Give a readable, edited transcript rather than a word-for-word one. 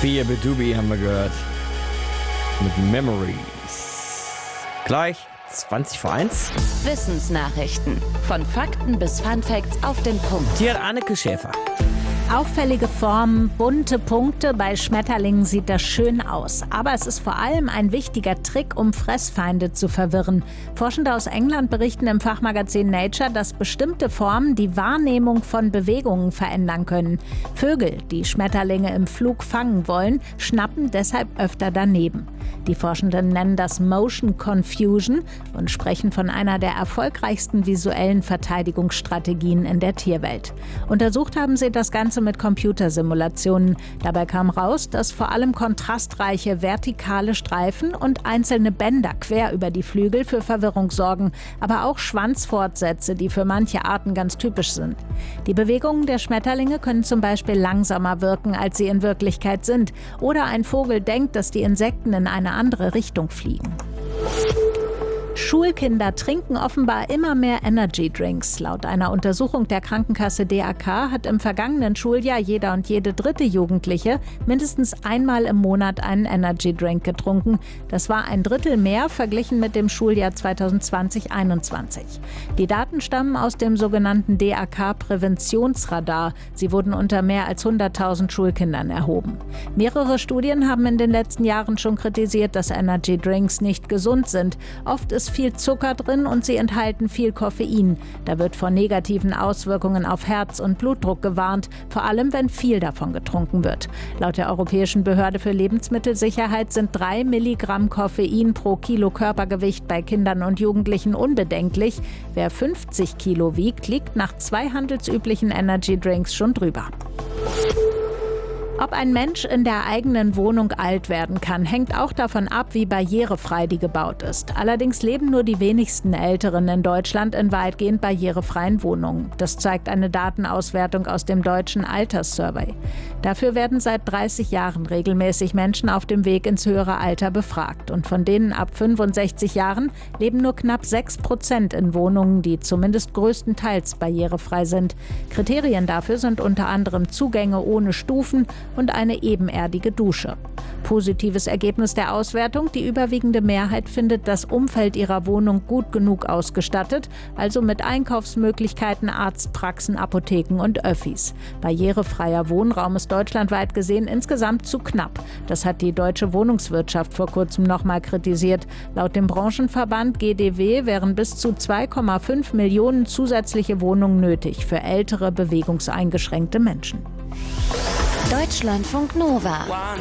Beabadoobie haben wir gehört. Mit Memories. Gleich 20 vor 1. Wissensnachrichten. Von Fakten bis Funfacts auf den Punkt. Hier hat Anneke Schäfer. Auffällige Formen, bunte Punkte, bei Schmetterlingen sieht das schön aus. Aber es ist vor allem ein wichtiger Trick, um Fressfeinde zu verwirren. Forschende aus England berichten im Fachmagazin Nature, dass bestimmte Formen die Wahrnehmung von Bewegungen verändern können. Vögel, die Schmetterlinge im Flug fangen wollen, schnappen deshalb öfter daneben. Die Forschenden nennen das Motion Confusion und sprechen von einer der erfolgreichsten visuellen Verteidigungsstrategien in der Tierwelt. Untersucht haben sie das Ganze mit Computersimulationen. Dabei kam raus, dass vor allem kontrastreiche vertikale Streifen und einzelne Bänder quer über die Flügel für Verwirrung sorgen, aber auch Schwanzfortsätze, die für manche Arten ganz typisch sind. Die Bewegungen der Schmetterlinge können zum Beispiel langsamer wirken, als sie in Wirklichkeit sind. Oder ein Vogel denkt, dass die Insekten in eine andere Richtung fliegen. Schulkinder trinken offenbar immer mehr Energy-Drinks. Laut einer Untersuchung der Krankenkasse DAK hat im vergangenen Schuljahr jeder und jede dritte Jugendliche mindestens einmal im Monat einen Energy-Drink getrunken. Das war ein Drittel mehr verglichen mit dem Schuljahr 2020-21. Die Daten stammen aus dem sogenannten DAK-Präventionsradar. Sie wurden unter mehr als 100.000 Schulkindern erhoben. Mehrere Studien haben in den letzten Jahren schon kritisiert, dass Energy-Drinks nicht gesund sind. Oft ist viel Zucker drin und sie enthalten viel Koffein. Da wird vor negativen Auswirkungen auf Herz- und Blutdruck gewarnt, vor allem wenn viel davon getrunken wird. Laut der Europäischen Behörde für Lebensmittelsicherheit sind 3 Milligramm Koffein pro Kilo Körpergewicht bei Kindern und Jugendlichen unbedenklich. Wer 50 Kilo wiegt, liegt nach 2 handelsüblichen Energy-Drinks schon drüber. Ob ein Mensch in der eigenen Wohnung alt werden kann, hängt auch davon ab, wie barrierefrei die gebaut ist. Allerdings leben nur die wenigsten Älteren in Deutschland in weitgehend barrierefreien Wohnungen. Das zeigt eine Datenauswertung aus dem Deutschen Alterssurvey. Dafür werden seit 30 Jahren regelmäßig Menschen auf dem Weg ins höhere Alter befragt. Und von denen ab 65 Jahren leben nur knapp 6% in Wohnungen, die zumindest größtenteils barrierefrei sind. Kriterien dafür sind unter anderem Zugänge ohne Stufen und eine ebenerdige Dusche. Positives Ergebnis der Auswertung: Die überwiegende Mehrheit findet das Umfeld ihrer Wohnung gut genug ausgestattet, also mit Einkaufsmöglichkeiten, Arztpraxen, Apotheken und Öffis. Barrierefreier Wohnraum ist deutschlandweit gesehen insgesamt zu knapp. Das hat die deutsche Wohnungswirtschaft vor kurzem nochmal kritisiert. Laut dem Branchenverband GdW wären bis zu 2,5 Millionen zusätzliche Wohnungen nötig für ältere, bewegungseingeschränkte Menschen. Deutschlandfunk Nova.